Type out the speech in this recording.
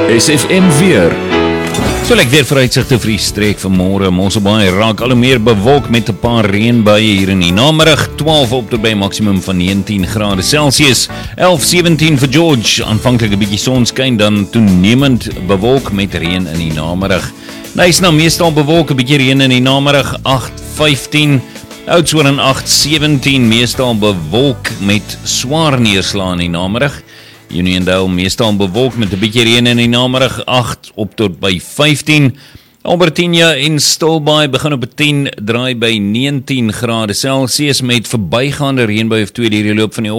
SFM weer. So lyk weer vooruitsigte vir die streek vanmôre. Mosselbaai raak al hoe meer bewolk met 'n paar reënbuie hier in die namiddag. 12 op tot by 'n maksimum van 19 grade Celsius. 11-17 vir George. Aanvanklik 'n bietjie sonskyn, dan toenemend bewolk met reën in die namiddag. Nyasa meestal bewolk, 'n bietjie reën in die namiddag. 8-15. Oudtshoorn 8-17, meestal bewolk met swaar neerslae in die namiddag. Uniondale meestal bewolk met 'n bietjie reën in die namiddag, 8 op tot by 15. Albertina en Stilbaai begin op 10, draai by 19 grade Celsius met verbygaande reënbuie of 2 deur die loop van die